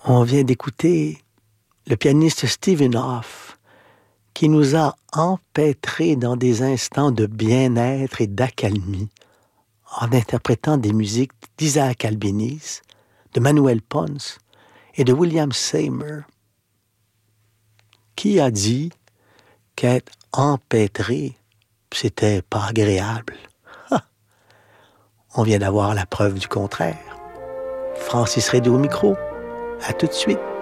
On vient d'écouter le pianiste Stephen Hoff qui nous a empêtrés dans des instants de bien-être et d'accalmie en interprétant des musiques d'Isaac Albéniz, de Manuel Pons et de William Seymour. Qui a dit qu'être empêtré, c'était pas agréable? Ha! On vient d'avoir la preuve du contraire. Francis Rédé au micro. À tout de suite.